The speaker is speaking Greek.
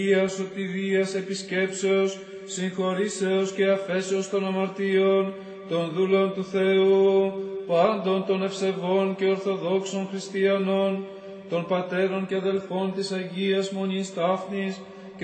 σωτηρίας επισκέψεως, συγχωρήσεως και αφέσεως των αμαρτίων, των δούλων του Θεού, πάντων των ευσεβών και ορθοδόξων χριστιανών, των πατέρων και αδελφών της Αγίας Μονής Τάφνης,